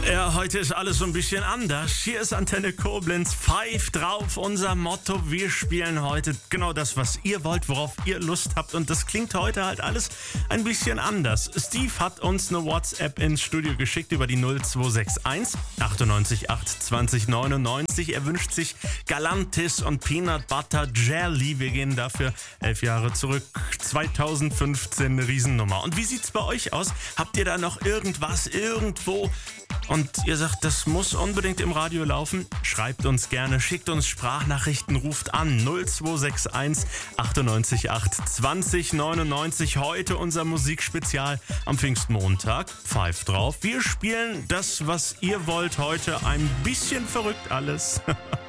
Ja, heute ist alles so ein bisschen anders. Hier ist Antenne Koblenz, Pfeif drauf, unser Motto. Wir spielen heute genau das, was ihr wollt, worauf ihr Lust habt. Und das klingt heute halt alles ein bisschen anders. Steve hat uns eine WhatsApp ins Studio geschickt über die 0261 98 8 20 99. Er wünscht sich Galantis und Peanut Butter Jelly. Wir gehen dafür 11 Jahre zurück. 2015 eine Riesennummer. Und wie sieht's bei euch aus? Habt ihr da noch irgendwas, irgendwo? Und ihr sagt, das muss unbedingt im Radio laufen? Schreibt uns gerne, schickt uns Sprachnachrichten, ruft an 0261 98 8 20 99. Heute unser Musikspezial am Pfingstmontag. Pfeif drauf. Wir spielen das, was ihr wollt heute. Ein bisschen verrückt alles.